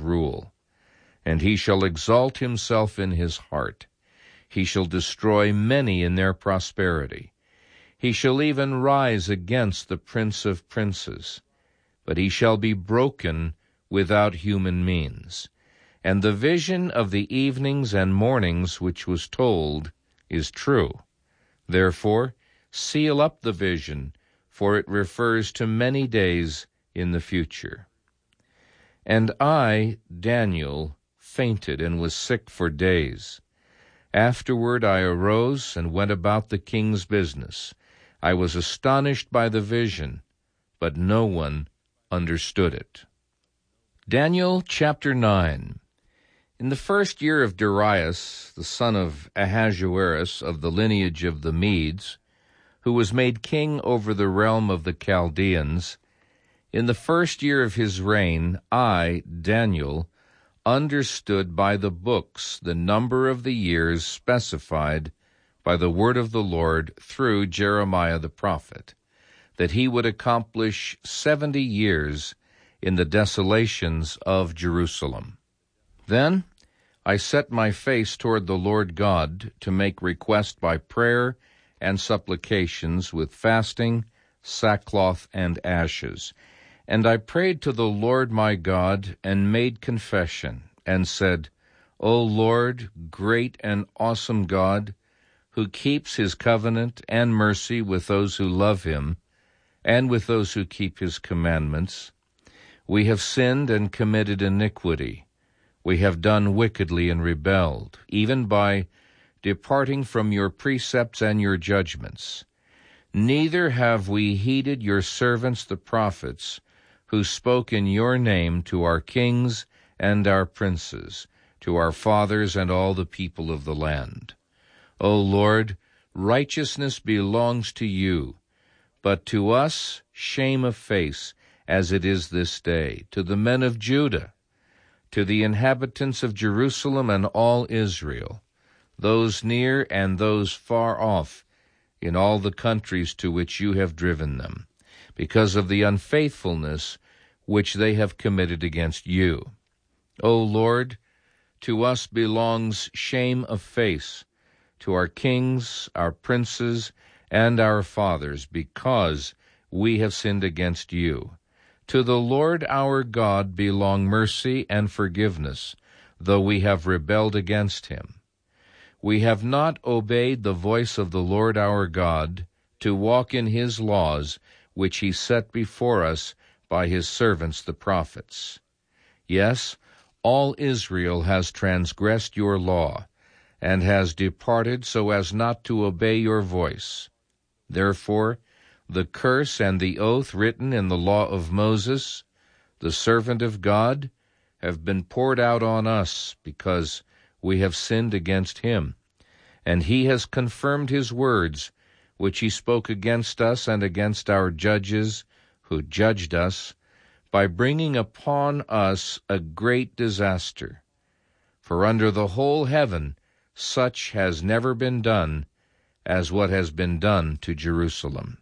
rule. And he shall exalt himself in his heart. He shall destroy many in their prosperity. He shall even rise against the Prince of princes. But he shall be broken without human means. And the vision of the evenings and mornings which was told is true. Therefore, seal up the vision, for it refers to many days in the future. And I, Daniel, fainted and was sick for days. Afterward I arose and went about the king's business. I was astonished by the vision, but no one understood it. Daniel chapter 9. In the first year of Darius, the son of Ahasuerus, of the lineage of the Medes, who was made king over the realm of the Chaldeans, in the first year of his reign, I, Daniel, understood by the books the number of the years specified by the word of the Lord through Jeremiah the prophet, that he would accomplish 70 years in the desolations of Jerusalem. Then I set my face toward the Lord God to make request by prayer and supplications with fasting, sackcloth, and ashes. And I prayed to the Lord my God and made confession and said, O Lord, great and awesome God, who keeps his covenant and mercy with those who love him and with those who keep his commandments, we have sinned and committed iniquity. We have done wickedly and rebelled, even by departing from your precepts and your judgments. Neither have we heeded your servants the prophets, who spoke in your name to our kings and our princes, to our fathers and all the people of the land. O Lord, righteousness belongs to you, but to us shame of face, as it is this day, to the men of Judah, to the inhabitants of Jerusalem and all Israel, those near and those far off, in all the countries to which you have driven them, because of the unfaithfulness which they have committed against you. O Lord, to us belongs shame of face, to our kings, our princes, and our fathers, because we have sinned against you. To the Lord our God belong mercy and forgiveness, though we have rebelled against him. We have not obeyed the voice of the Lord our God, to walk in his laws, which he set before us by his servants the prophets. Yes, all Israel has transgressed your law, and has departed so as not to obey your voice. Therefore, the curse and the oath written in the law of Moses, the servant of God, have been poured out on us, because we have sinned against him. And he has confirmed his words, which he spoke against us and against our judges, who judged us, by bringing upon us a great disaster. For under the whole heaven such has never been done as what has been done to Jerusalem.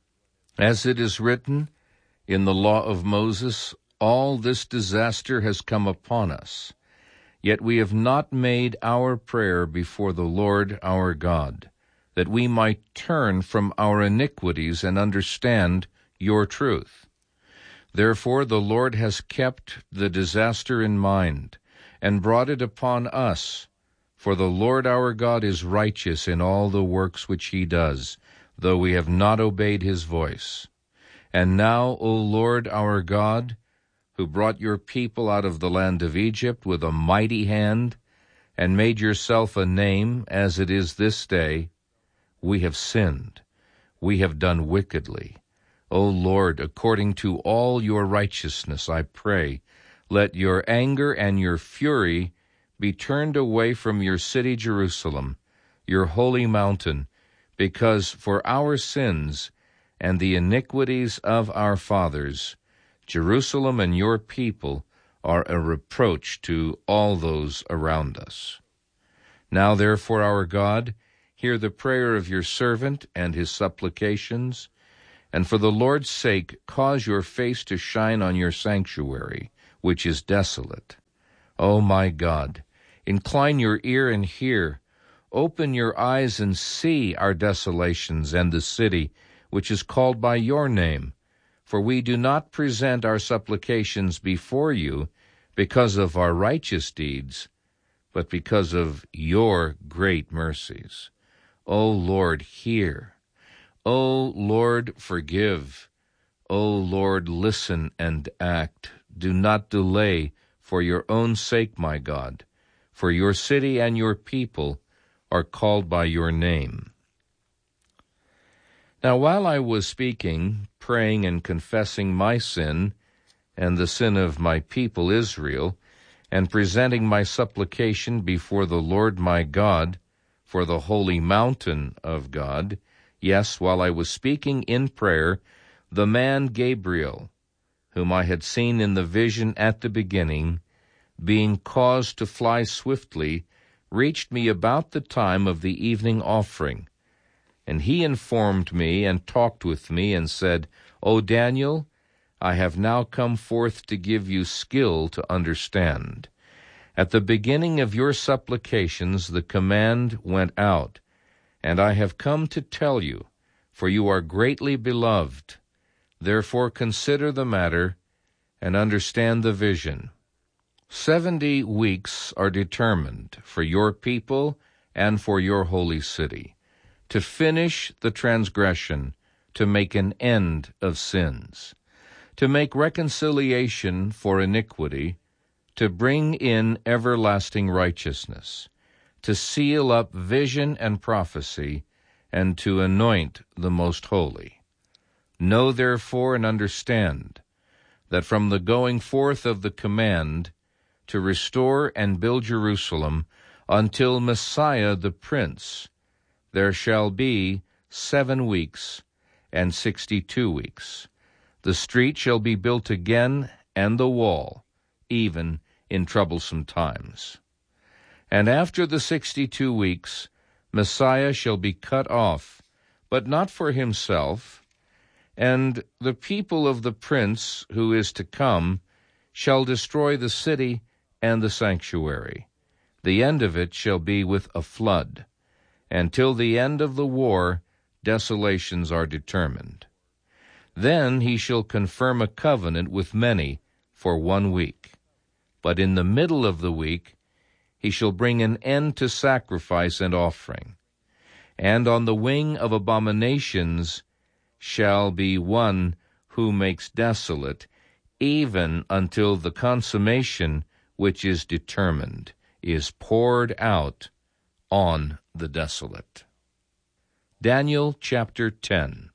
As it is written in the law of Moses, all this disaster has come upon us, yet we have not made our prayer before the Lord our God, that we might turn from our iniquities and understand your truth. Therefore the Lord has kept the disaster in mind, and brought it upon us. For the Lord our God is righteous in all the works which he does, though we have not obeyed his voice. And now, O Lord our God, who brought your people out of the land of Egypt with a mighty hand, and made yourself a name, as it is this day, we have sinned, we have done wickedly. O Lord, according to all your righteousness, I pray, let your anger and your fury be turned away from your city Jerusalem, your holy mountain, because for our sins and the iniquities of our fathers, Jerusalem and your people are a reproach to all those around us. Now therefore, our God, hear the prayer of your servant and his supplications, and for the Lord's sake cause your face to shine on your sanctuary, which is desolate. O my God, incline your ear and hear. Open your eyes and see our desolations and the city which is called by your name. For we do not present our supplications before you because of our righteous deeds, but because of your great mercies. O Lord, hear. O Lord, forgive. O Lord, listen and act. Do not delay for your own sake, my God, for your city and your people are called by your name. Now, while I was speaking, praying, and confessing my sin and the sin of my people Israel, and presenting my supplication before the Lord my God for the holy mountain of God, yes, while I was speaking in prayer, the man Gabriel, whom I had seen in the vision at the beginning, being caused to fly swiftly, reached me about the time of the evening offering. And he informed me and talked with me and said, O Daniel, I have now come forth to give you skill to understand. At the beginning of your supplications the command went out, and I have come to tell you, for you are greatly beloved. Therefore consider the matter and understand the vision. 70 weeks are determined for your people and for your holy city, to finish the transgression, to make an end of sins, to make reconciliation for iniquity, to bring in everlasting righteousness, to seal up vision and prophecy, and to anoint the most holy. Know therefore and understand that from the going forth of the command to restore and build Jerusalem until Messiah the Prince, there shall be 7 weeks and 62 weeks. The street shall be built again, and the wall, even in troublesome times. And after the 62 weeks, Messiah shall be cut off, but not for himself, and the people of the prince who is to come shall destroy the city and the sanctuary. The end of it shall be with a flood. Until the end of the war, desolations are determined. Then he shall confirm a covenant with many for 1 week. But in the middle of the week he shall bring an end to sacrifice and offering. And on the wing of abominations shall be one who makes desolate, even until the consummation which is determined is poured out on the desolate. Daniel chapter 10.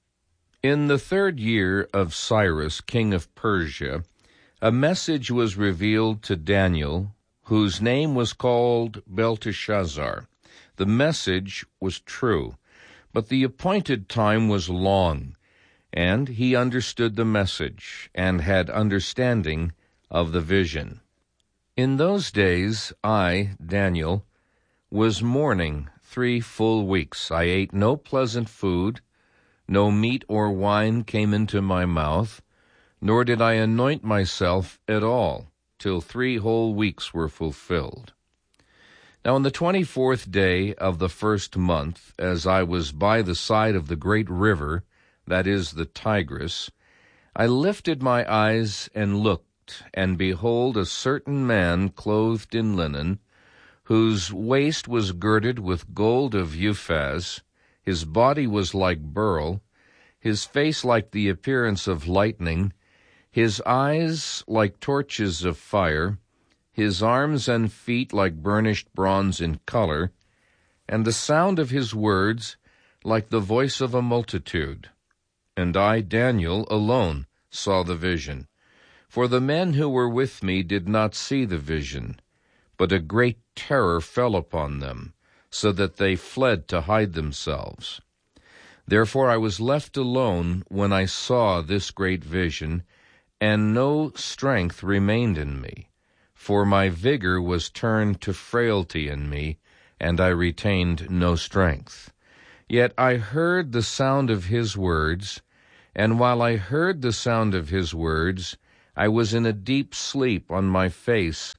In the 3rd year of Cyrus, king of Persia, a message was revealed to Daniel, whose name was called Belteshazzar. The message was true, but the appointed time was long, and he understood the message and had understanding of the vision. In those days I, Daniel, was mourning 3 full weeks. I ate no pleasant food, no meat or wine came into my mouth, nor did I anoint myself at all, till 3 whole weeks were fulfilled. Now on the 24th day of the 1st month, as I was by the side of the great river, that is the Tigris, I lifted my eyes and looked, and behold, a certain man clothed in linen, whose waist was girded with gold of Uphaz, his body was like beryl, his face like the appearance of lightning, his eyes like torches of fire, his arms and feet like burnished bronze in color, and the sound of his words like the voice of a multitude. And I, Daniel, alone saw the vision. For the men who were with me did not see the vision, but a great terror fell upon them, so that they fled to hide themselves. Therefore I was left alone when I saw this great vision, and no strength remained in me, for my vigor was turned to frailty in me, and I retained no strength. Yet I heard the sound of his words, and while I heard the sound of his words, I was in a deep sleep on my face,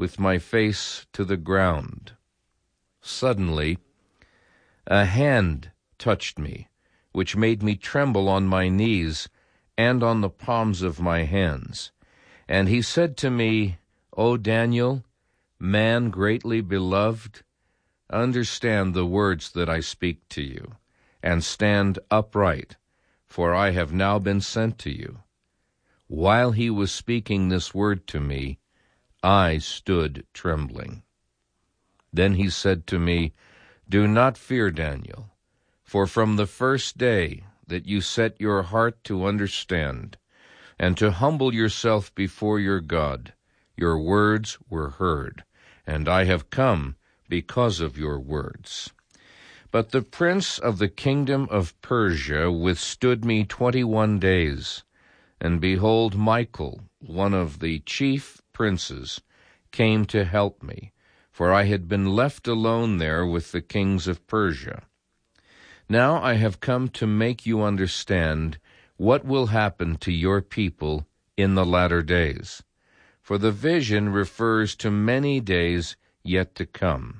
with my face to the ground. Suddenly, a hand touched me, which made me tremble on my knees and on the palms of my hands. And he said to me, O Daniel, man greatly beloved, understand the words that I speak to you, and stand upright, for I have now been sent to you. While he was speaking this word to me, I stood trembling. Then he said to me, Do not fear, Daniel, for from the first day that you set your heart to understand and to humble yourself before your God, your words were heard, and I have come because of your words. But the prince of the kingdom of Persia withstood me 21 days, and behold, Michael, one of the chief princes, came to help me, for I had been left alone there with the kings of Persia. Now I have come to make you understand what will happen to your people in the latter days, for the vision refers to many days yet to come.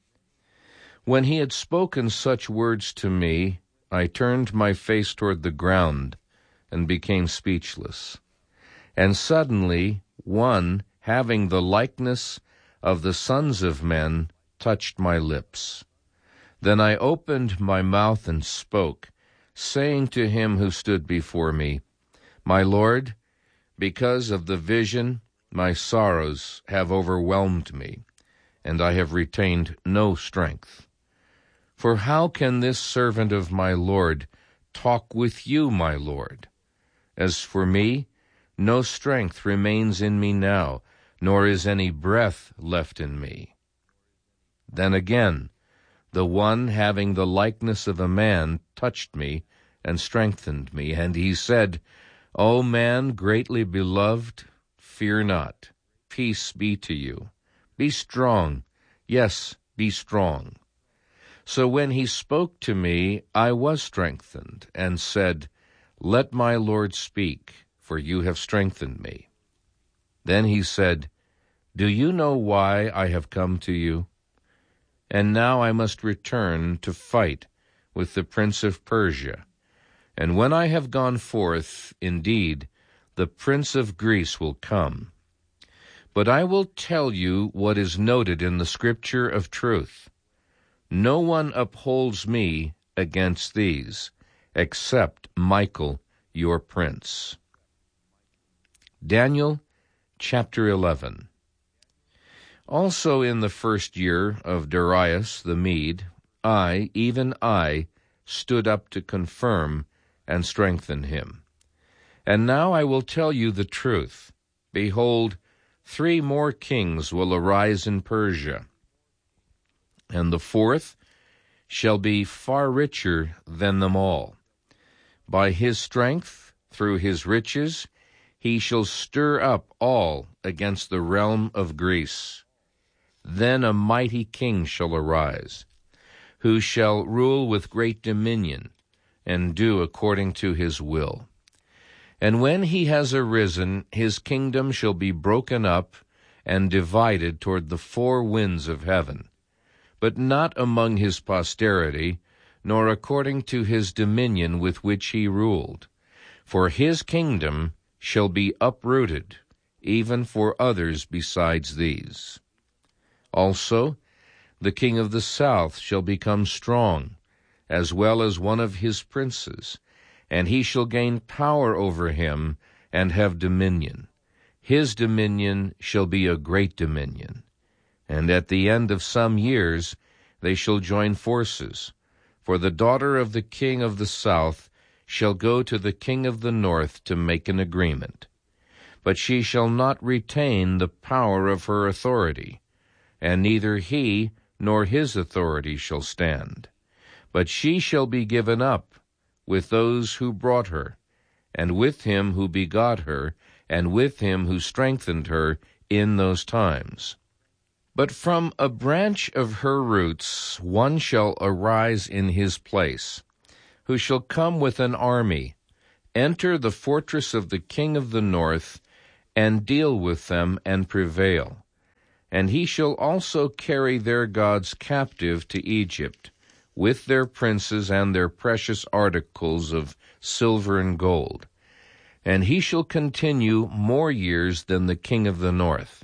When he had spoken such words to me, I turned my face toward the ground and became speechless. And suddenly one, having the likeness of the sons of men, touched my lips. Then I opened my mouth and spoke, saying to him who stood before me, My Lord, because of the vision, my sorrows have overwhelmed me, and I have retained no strength. For how can this servant of my Lord talk with you, my Lord? As for me, no strength remains in me now, nor is any breath left in me. Then again, the one having the likeness of a man touched me and strengthened me, and he said, O man greatly beloved, fear not. Peace be to you. Be strong. Yes, be strong. So when he spoke to me, I was strengthened, and said, Let my Lord speak, for you have strengthened me. Then he said, Do you know why I have come to you? And now I must return to fight with the prince of Persia. And when I have gone forth, indeed, the prince of Greece will come. But I will tell you what is noted in the scripture of truth. No one upholds me against these, except Michael, your prince. Daniel chapter 11. Also in the first year of Darius the Mede, I, even I, stood up to confirm and strengthen him. And now I will tell you the truth. Behold, 3 more kings will arise in Persia, and the 4th shall be far richer than them all. By his strength, through his riches, he shall stir up all against the realm of Greece. Then a mighty king shall arise, who shall rule with great dominion, and do according to his will. And when he has arisen, his kingdom shall be broken up and divided toward the 4 winds of heaven, but not among his posterity, nor according to his dominion with which he ruled. For his kingdom shall be uprooted, even for others besides these. Also, the king of the south shall become strong, as well as one of his princes, and he shall gain power over him and have dominion. His dominion shall be a great dominion. And at the end of some years they shall join forces. For the daughter of the king of the south shall go to the king of the north to make an agreement. But she shall not retain the power of her authority, and neither he nor his authority shall stand. But she shall be given up with those who brought her, and with him who begot her, and with him who strengthened her in those times. But from a branch of her roots one shall arise in his place, who shall come with an army, enter the fortress of the king of the north, and deal with them and prevail. And he shall also carry their gods captive to Egypt, with their princes and their precious articles of silver and gold. And he shall continue more years than the king of the north.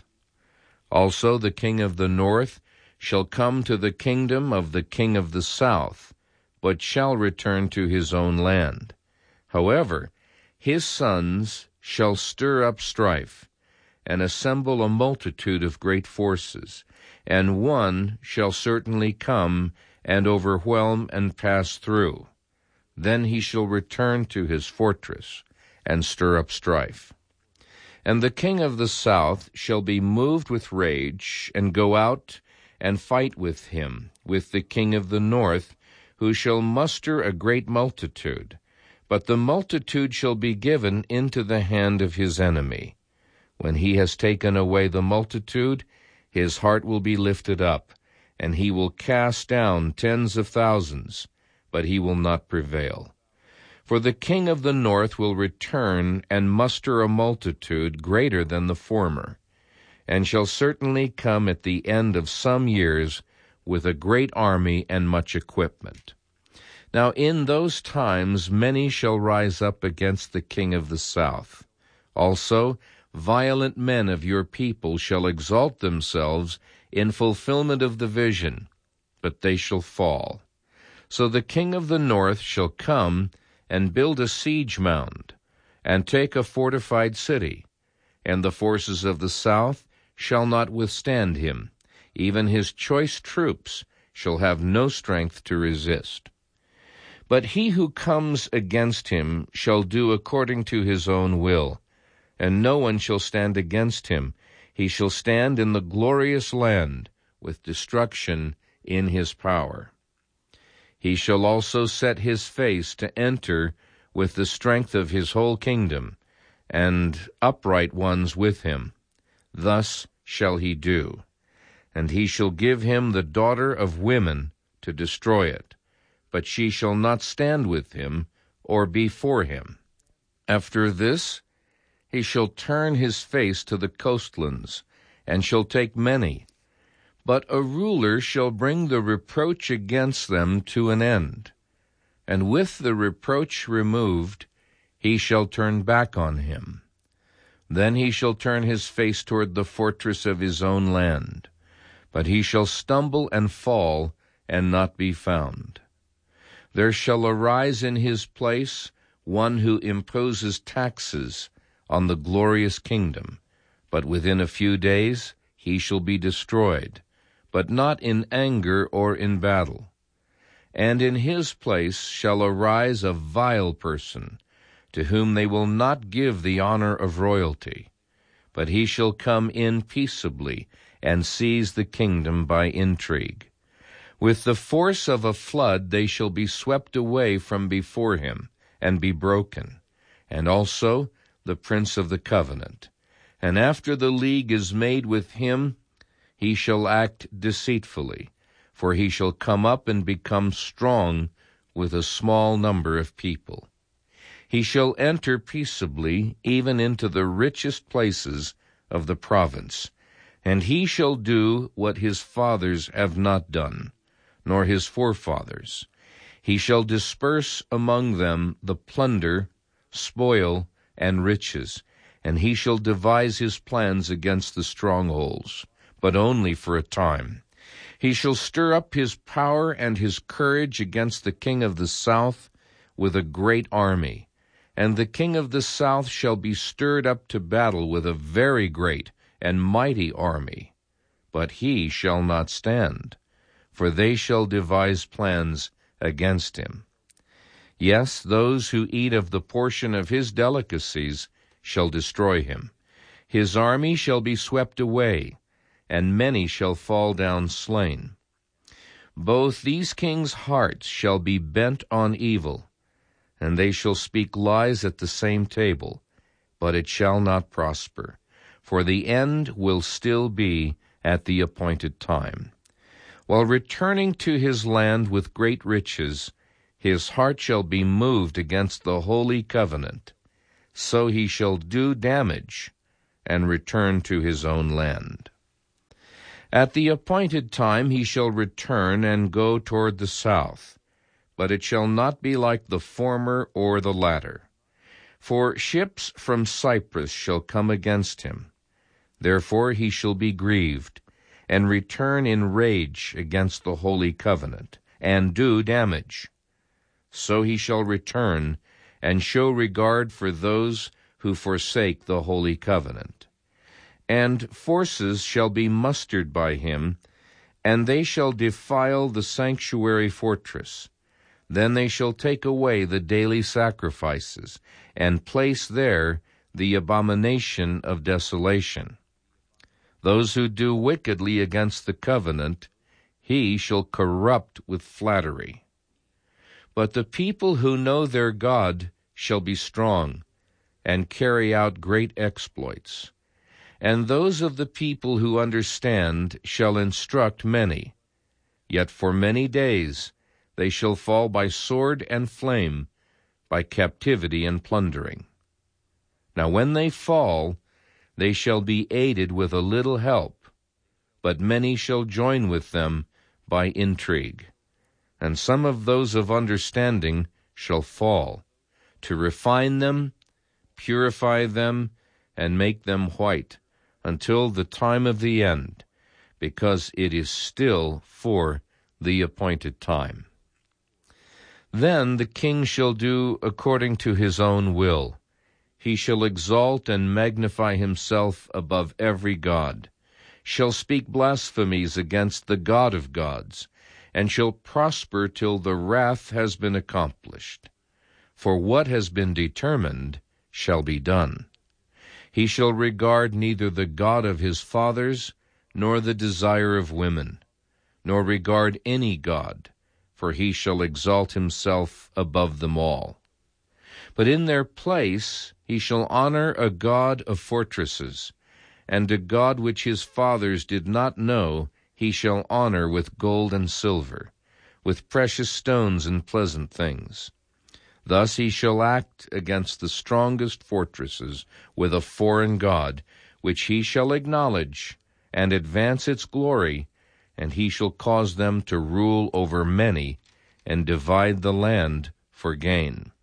Also the king of the north shall come to the kingdom of the king of the south, but shall return to his own land. However, his sons shall stir up strife, and assemble a multitude of great forces, and one shall certainly come and overwhelm and pass through. Then he shall return to his fortress, and stir up strife. And the king of the south shall be moved with rage, and go out and fight with him, with the king of the north, who shall muster a great multitude. But the multitude shall be given into the hand of his enemy. When he has taken away the multitude, his heart will be lifted up, and he will cast down tens of thousands, but he will not prevail. For the king of the north will return and muster a multitude greater than the former, and shall certainly come at the end of some years with a great army and much equipment. Now in those times many shall rise up against the king of the south. Also violent men of your people shall exalt themselves in fulfillment of the vision, but they shall fall. So the king of the north shall come and build a siege mound, and take a fortified city, and the forces of the south shall not withstand him. Even his choice troops shall have no strength to resist. But he who comes against him shall do according to his own will, and no one shall stand against him. He shall stand in the glorious land, with destruction in his power. He shall also set his face to enter with the strength of his whole kingdom, and upright ones with him. Thus shall he do. And he shall give him the daughter of women to destroy it, but she shall not stand with him or be for him. After this he shall turn his face to the coastlands, and shall take many. But a ruler shall bring the reproach against them to an end, and with the reproach removed he shall turn back on him. Then he shall turn his face toward the fortress of his own land, but he shall stumble and fall and not be found. There shall arise in his place one who imposes taxes on the glorious kingdom, but within a few days he shall be destroyed, but not in anger or in battle. And in his place shall arise a vile person, to whom they will not give the honor of royalty, but he shall come in peaceably and seize the kingdom by intrigue. With the force of a flood they shall be swept away from before him, and be broken, and also the prince of the covenant. And after the league is made with him, he shall act deceitfully, for he shall come up and become strong with a small number of people. He shall enter peaceably even into the richest places of the province, and he shall do what his fathers have not done, nor his forefathers. He shall disperse among them the plunder, spoil, and riches, and he shall devise his plans against the strongholds, but only for a time. He shall stir up his power and his courage against the king of the south with a great army, and the king of the south shall be stirred up to battle with a very great and mighty army. But he shall not stand, for they shall devise plans against him. Yes, those who eat of the portion of his delicacies shall destroy him. His army shall be swept away, and many shall fall down slain. Both these kings' hearts shall be bent on evil, and they shall speak lies at the same table, but it shall not prosper, for the end will still be at the appointed time. While returning to his land with great riches, his heart shall be moved against the holy covenant. So he shall do damage and return to his own land. At the appointed time he shall return and go toward the south, but it shall not be like the former or the latter. For ships from Cyprus shall come against him. Therefore he shall be grieved, and return in rage against the holy covenant, and do damage. So he shall return, and show regard for those who forsake the holy covenant. And forces shall be mustered by him, and they shall defile the sanctuary fortress. Then they shall take away the daily sacrifices, and place there the abomination of desolation. Those who do wickedly against the covenant, he shall corrupt with flattery. But the people who know their God shall be strong, and carry out great exploits. And those of the people who understand shall instruct many. Yet for many days they shall fall by sword and flame, by captivity and plundering. Now when they fall, they shall be aided with a little help, but many shall join with them by intrigue. And some of those of understanding shall fall, to refine them, purify them, and make them white, until the time of the end, because it is still for the appointed time. Then the king shall do according to his own will. He shall exalt and magnify himself above every god, shall speak blasphemies against the God of gods, and shall prosper till the wrath has been accomplished. For what has been determined shall be done. He shall regard neither the God of his fathers, nor the desire of women, nor regard any god, for he shall exalt himself above them all. But in their place he shall honor a god of fortresses, and a god which his fathers did not know he shall honor with gold and silver, with precious stones and pleasant things. Thus he shall act against the strongest fortresses with a foreign god, which he shall acknowledge, and advance its glory, and he shall cause them to rule over many, and divide the land for gain.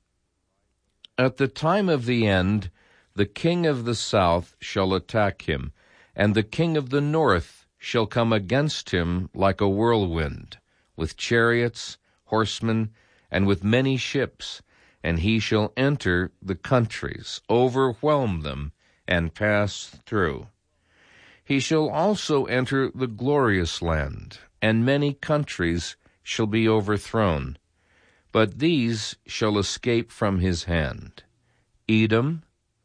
At the time of the end, the king of the south shall attack him, and the king of the north shall come against him like a whirlwind, with chariots, horsemen, and with many ships, and he shall enter the countries, overwhelm them, and pass through. He shall also enter the glorious land, and many countries shall be overthrown. But these shall escape from his hand: Edom,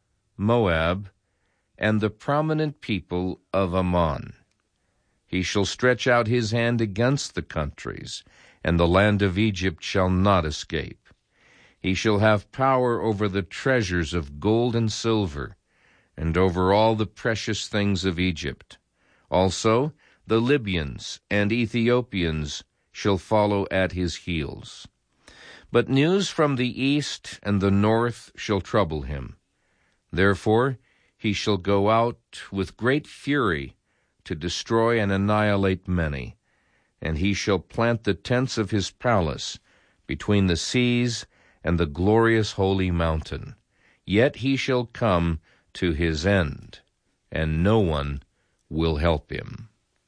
Moab, and the prominent people of Ammon. He shall stretch out his hand against the countries, and the land of Egypt shall not escape. He shall have power over the treasures of gold and silver, and over all the precious things of Egypt. Also the Libyans and Ethiopians shall follow at his heels. But news from the east and the north shall trouble him. Therefore he shall go out with great fury to destroy and annihilate many, and he shall plant the tents of his palace between the seas and the glorious holy mountain. Yet he shall come to his end, and no one will help him.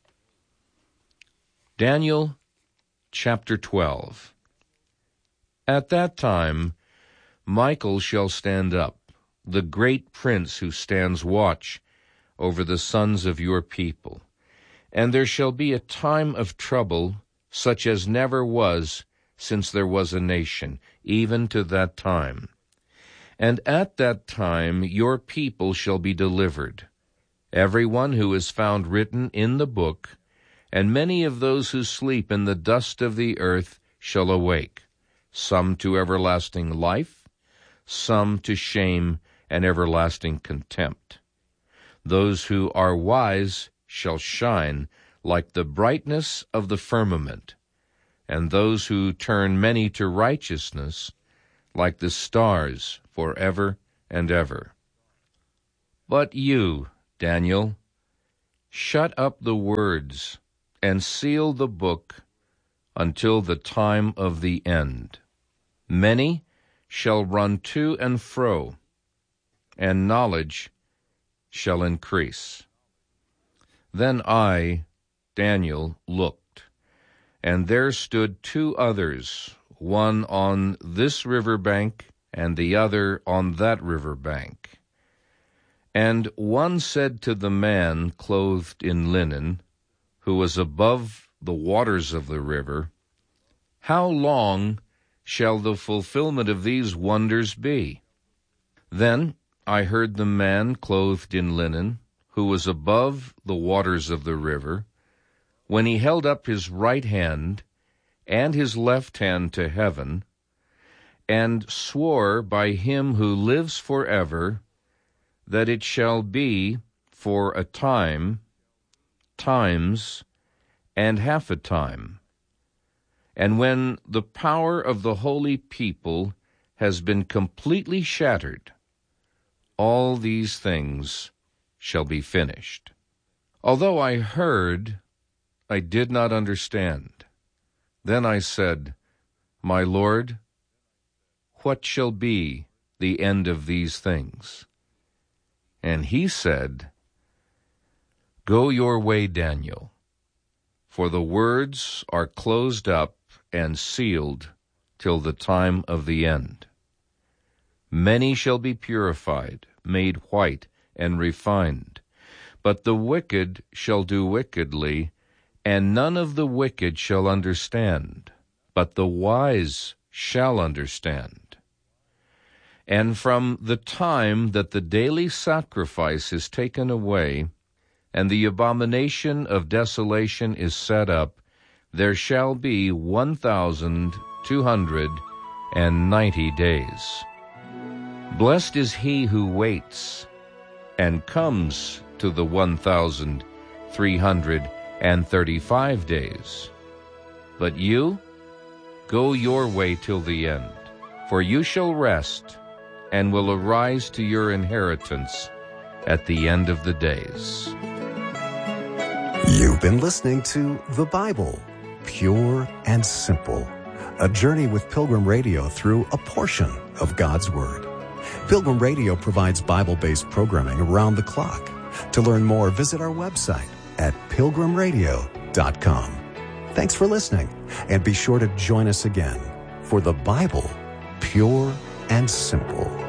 Daniel chapter 12. At that time Michael shall stand up, the great prince who stands watch over the sons of your people. And there shall be a time of trouble, such as never was since there was a nation, even to that time. And at that time your people shall be delivered, every one who is found written in the book, and many of those who sleep in the dust of the earth shall awake, some to everlasting life, some to shame and everlasting contempt. Those who are wise shall shine like the brightness of the firmament, and those who turn many to righteousness like the stars forever and ever. But you, Daniel, Shut up the words and seal the book until the time of the end. Many shall run to and fro, and knowledge shall increase. Then I, Daniel, looked, and there stood two others, one on this river bank and the other on that river bank. And one said to the man clothed in linen, who was above the waters of the river, "How long shall the fulfillment of these wonders be?" Then I heard the man clothed in linen, who was above the waters of the river, when he held up his right hand and his left hand to heaven, and swore by him who lives forever, that it shall be for a time, times, and half a time. And when the power of the holy people has been completely shattered, all these things shall be finished. Although I heard, I did not understand. Then I said, "My Lord, what shall be the end of these things?" And he said, "Go your way, Daniel, for the words are closed up and sealed till the time of the end. Many shall be purified, made white, and refined, but the wicked shall do wickedly, and none of the wicked shall understand, but the wise shall understand. And from the time that the daily sacrifice is taken away, and the abomination of desolation is set up, there shall be 1,290 days. Blessed is he who waits and comes to the 1,335 days. But you, go your way till the end, for you shall rest and will arise to your inheritance at the end of the days." You've been listening to The Bible, Pure and Simple, a journey with Pilgrim Radio through a portion of God's Word. Pilgrim Radio provides Bible-based programming around the clock. To learn more, visit our website at pilgrimradio.com. Thanks for listening, and be sure to join us again for The Bible, Pure and Simple.